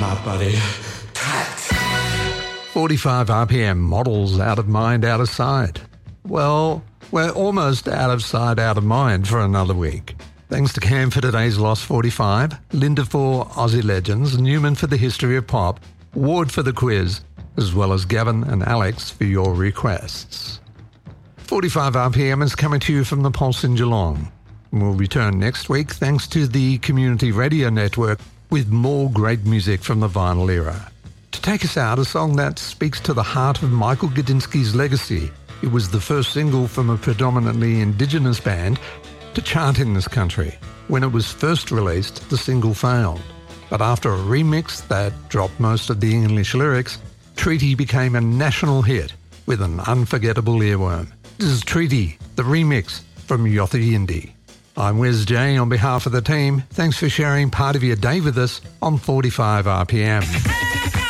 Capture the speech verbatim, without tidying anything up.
up, buddy. forty-five R P M models out of mind, out of sight. Well, we're almost out of sight, out of mind for another week. Thanks to Cam for today's Lost forty-five, Linda for Aussie Legends, Newman for the History of Pop, Ward for the quiz, as well as Gavin and Alex for your requests. forty-five R P M is coming to you from the Pulse in Geelong. We'll return next week thanks to the Community Radio Network with more great music from the vinyl era. To take us out, a song that speaks to the heart of Michael Gudinski's legacy. It was the first single from a predominantly Indigenous band to chart in this country. When it was first released, the single failed. But after a remix that dropped most of the English lyrics, Treaty became a national hit with an unforgettable earworm. This is Treaty, the remix from Yothu Yindi. I'm Wes J on behalf of the team. Thanks for sharing part of your day with us on forty-five R P M.